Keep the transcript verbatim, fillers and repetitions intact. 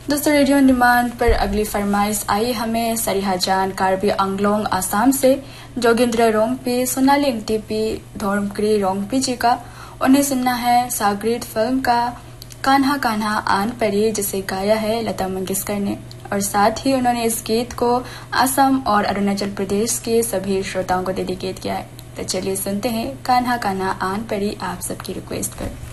दोस्तों radio on demand पर अगली फरमाइश आई हमें सरिहा जान कार्बी आंगलोंग आसाम से जोगिंद्र रोंगपी सोनाली इंगटीपी धोर्मक्री रोंगपी जी का। उन्हें सुनना है सागरीत फिल्म का कान्हा कान्हा आन परी, जिसे गाया है लता मंगेशकर ने, और साथ ही उन्होंने इस गीत को असम और अरुणाचल प्रदेश के सभी श्रोताओं को डेडिकेट किया है। तो चलिए सुनते हैं कान्हा कान्हा आन परी आप सबकी रिक्वेस्ट पर।